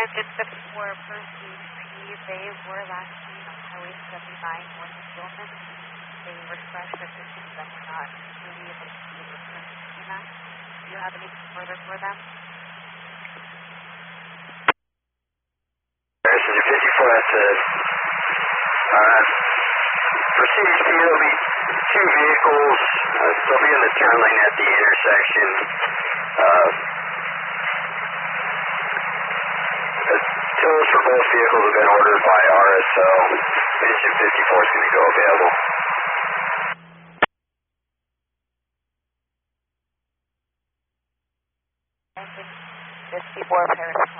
Engine 54 per CHP, they were last seen on Highway 79 north of Gilman. They refreshed their systems and were not really able to see the return to CMAX. Do you have anything further for them? Engine 54, that's it. For CHP, there'll be two vehicles. They'll be in the turn lane at the intersection. Tools for both vehicles have been ordered by RSO. Engine 54 is going to go available. Engine 54, Paris.